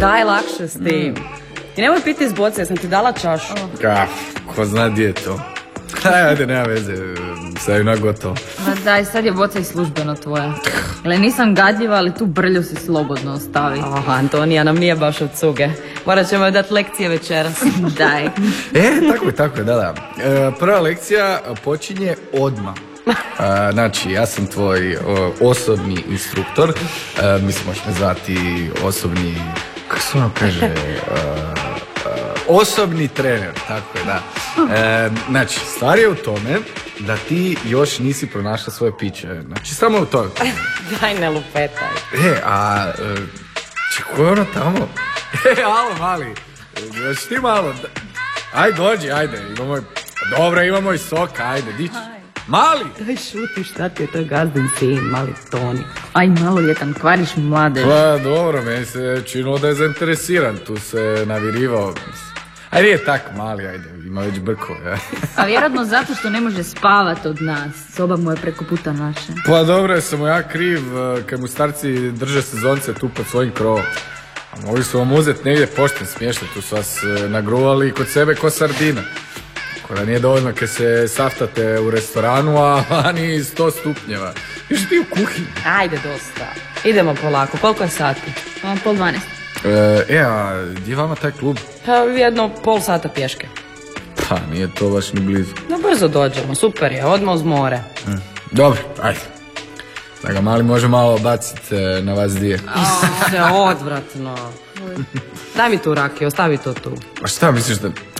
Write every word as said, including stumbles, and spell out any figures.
Daj lakše s tim. Ti nemoj piti iz boce, ja sam ti dala čašu. Ka, ko zna gdje je to. Aj, ajde, nema veze, sad je gotovo. Ma daj, sad je boca i službeno tvoja. Gle, nisam gadljiva, ali tu brlju si slobodno ostavi. Oh, Antonija nam nije baš od cuge. Morat ćemo joj dati lekcije večeras. Daj. E, tako je, tako je, da, da. E, prva lekcija počinje odmah. E, znači, ja sam tvoj o, osobni instruktor. E, mislim, možeš me zvati osobni, kako se ono kaže, e, e, osobni trener, tako je, da. E, znači, stvar je u tome da ti još nisi pronašla svoje piće. Znači, samo u tome. Daj, ne lupetaj. E, a... E, čeko je ono tamo? E, alo, mali. Još ti malo... Ajde, dođi, ajde. Imamo... Dobro, imamo i soka, ajde, dići. Mali! Daj, šuti, šta ti je to gazdin sin, mali Toni. Aj, maloljetan, kvariš mladež. Pa, dobro, meni se činilo da je zainteresiran. Tu se navirivao. Ajde, nije tak mali, ajde, ima već brko, ja. A vjerojatno zato što ne može spavat od nas. Soba mu je preko puta naše. Pa dobro, sam mu ja kriv kad mu starci drže sezonce tu pod svojim krovom. A mogli su vam uzeti negdje pošten smještaj, tu su vas nagruvali kod sebe ko sardina. Koja nije dovoljno kad se saftate u restoranu, a vani sto stupnjeva. Još ti u kuhinji. Ajde, dosta. Idemo polako, koliko je sati? A, pol dvanest. E, e, a gdje je vama taj klub? Pa jedno pol sata pješke. Pa, nije to baš ni blizu. No brzo dođemo, super je, odmah uz more. E, dobro, ajde. Da ga mali može malo baciti na vas dvije. Isuse, odvratno. Daj mi tu rakiju, ostavi to tu. A šta misliš da...